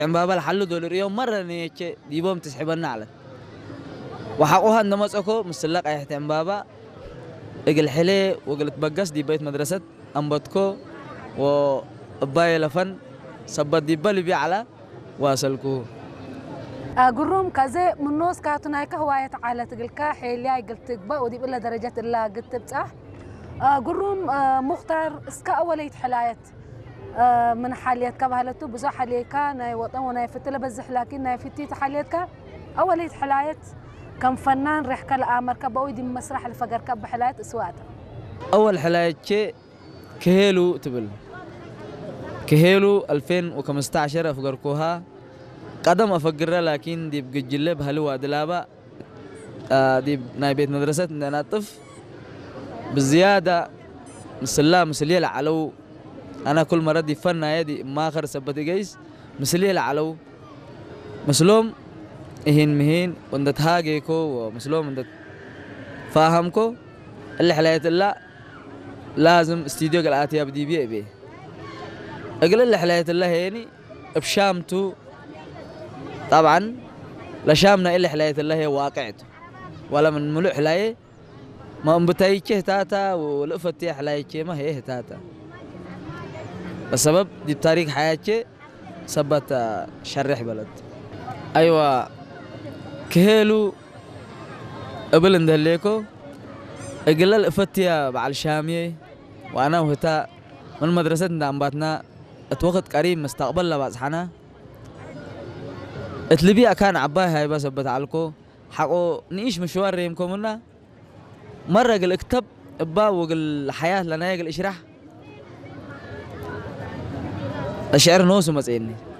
بابا الحلو دول اليوم مرة نيجي ديبوم تسحبنا على وحقوها النمط أكو مسلق أيحتم بابا اقل حلي وقلت بقص دي بيت مدرسة أمبتكو وباي لفن سبت دي بالي بيعلى واصلكو قروم كذا من نص كاتنا كهواية على تقلك حيلي قلت بقى ودي بلا درجات اللي قلت بصح قروم مختار اسكا أوليت حلايت من حاليات كبهلتو بزح حاليكا ناي وطن وناي فتلة بزح لكن ناي فتي تحاليتك أوليت حلايت كم فنان رح كلا أمر كبوي دي مسرح الفجر كب حلايت أسواته أول حلايت شيء كهيلو تبل كهيلو 2015 أفكركوها قدم أفكرها لكن دي بجلب هلو دلابا دي ناي بيت مدرسة نطف بالزيادة مسلا مسلية علو أنا كل مرة دي فن هادي ما آخر سبت جيس مسلية علو مسلوم إهين مهين وندت هاجيكو ومسلوم وندت فاهمكو اللي حلايت الله لازم استديو قلعاتي أبدي بيه بيه أقول اللي حلايت الله يعني بشامتو طبعا لشامنا اللي حلايت الله هي واقعته ولا من ملوح حلايه ما أمبتايكه تاتا ولفتي حلايكه ما هي تاتا بسبب دي بتاريخ حياتي سبت شرح بلد أيوة كهلو قبل ندليكو أقول الفتي بعد الشامية وأنا وهتا من مدرستنا أنباتنا اتوقت قريب مستقبل لبازحنا اتلبي كان عباي هاي بس بتعلقو حقو نعيش مشوار ريمكم لنا مرة قل اكتب ابا وقل الحياة لنا قل اشرح الشعر نوسو مسئلني